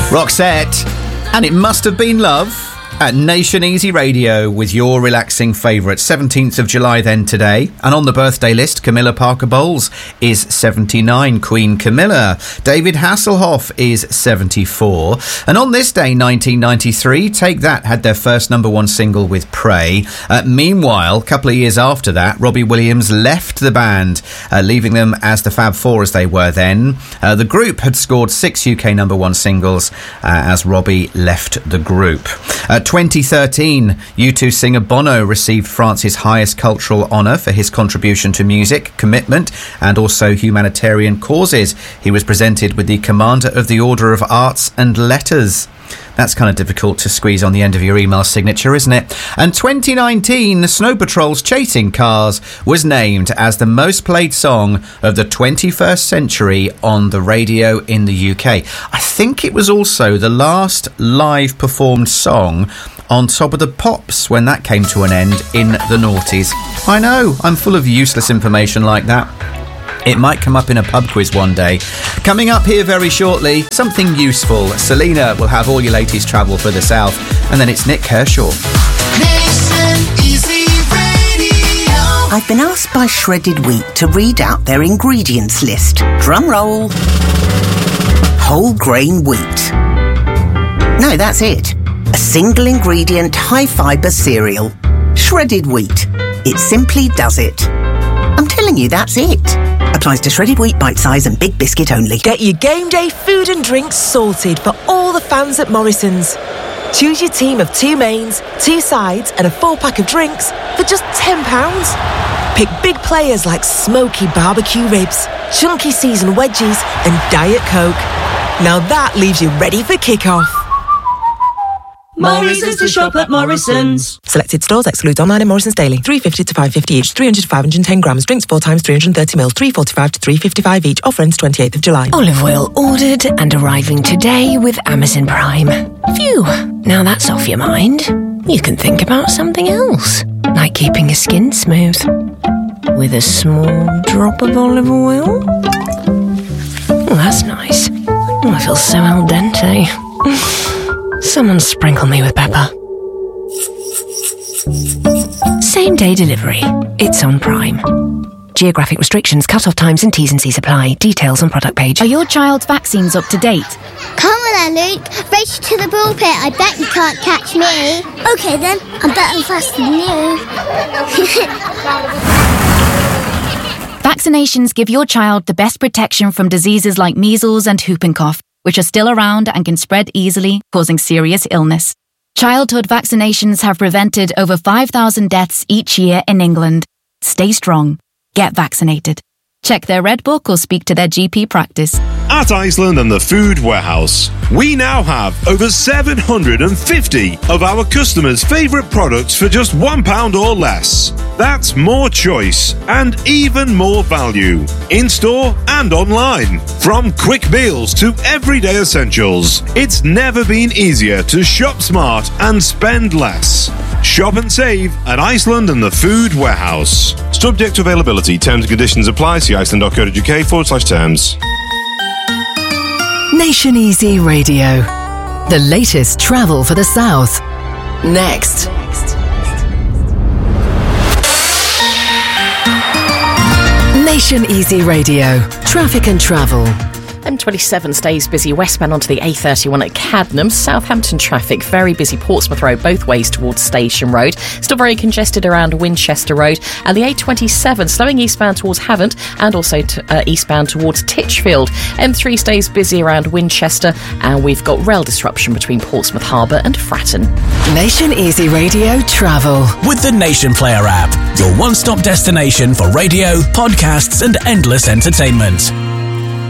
Roxette, and It Must Have Been Love at Nation Easy Radio with your relaxing favourite. 17th of July then today. And on the birthday list, Camilla Parker Bowles is 79, Queen Camilla. David Hasselhoff is 74. And on this day, 1993, Take That had their first number one single with Pray. Meanwhile, a couple of years after that, Robbie Williams left the band, leaving them as the Fab Four as they were then. The group had scored 6 UK number one singles as Robbie left the group. 2013, U2 singer Bono received France's highest cultural honour for his contribution to music, commitment and also humanitarian causes. He was presented with the Commander of the Order of Arts and Letters. That's kind of difficult to squeeze on the end of your email signature, isn't it? And 2019, Snow Patrol's Chasing Cars was named as the most played song of the 21st century on the radio in the UK. I think it was also the last live performed song on Top of the Pops when that came to an end in the noughties. I know, I'm full of useless information like that. It might come up in a pub quiz one day. Coming up here very shortly, something useful. Selena will have all your latest travel for the South. And then it's Nick Kershaw. Nation Easy Radio. I've been asked by Shredded Wheat to read out their ingredients list. Drum roll. Whole grain wheat. No, that's it. A single ingredient, high fibre cereal. Shredded wheat. It simply does it. I'm telling you, that's it. Applies to shredded wheat, bite size and big biscuit only. Get your game day food and drinks sorted for all the fans at Morrison's. Choose your team of 2 mains, 2 sides and a 4-pack of drinks for just £10. Pick big players like smoky barbecue ribs, chunky seasoned wedgies and Diet Coke. Now that leaves you ready for kick-off. Morrison's to shop at Morrison's. Selected stores exclude online and Morrison's daily. $3.50 to $5.50 each. 300 to 510 grams. Drinks 4 times 330 ml. $3.45 to $3.55 each. Offer ends 28th of July. Olive oil ordered and arriving today with Amazon Prime. Phew, now that's off your mind. You can think about something else, like keeping your skin smooth with a small drop of olive oil. Oh, that's nice. Oh, I feel so al dente. Someone sprinkle me with pepper. Same day delivery. It's on Prime. Geographic restrictions, cut-off times and T's and C's apply. Details on product page. Are your child's vaccines up to date? Come on then, Luke. Race to the pulpit. I bet you can't catch me. OK then, I'm better and faster than you. Vaccinations give your child the best protection from diseases like measles and whooping cough, which are still around and can spread easily, causing serious illness. Childhood vaccinations have prevented over 5,000 deaths each year in England. Stay strong. Get vaccinated. Check their Red Book or speak to their GP practice. At Iceland and the Food Warehouse, we now have over 750 of our customers' favourite products for just £1 or less. That's more choice and even more value, in-store and online. From quick meals to everyday essentials, it's never been easier to shop smart and spend less. Shop and save at Iceland and the Food Warehouse. Subject to availability, terms and conditions apply. See iceland.co.uk/terms. Nation Easy Radio. The latest travel for the South. Next. Nation Easy Radio. Traffic and travel. M27 stays busy westbound onto the A31 at Cadnam. Southampton traffic very busy. Portsmouth Road both ways towards Station Road. Still very congested around Winchester Road. And the A27 slowing eastbound towards Havant and also eastbound towards Titchfield. M3 stays busy around Winchester and we've got rail disruption between Portsmouth Harbour and Fratton. Nation Easy Radio travel. With the Nation Player app, your one-stop destination for radio, podcasts and endless entertainment.